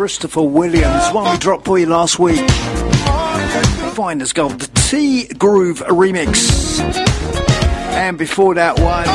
Christopher Williams, one we dropped for you last week. Finder's Gold, the T Groove remix. And before that one,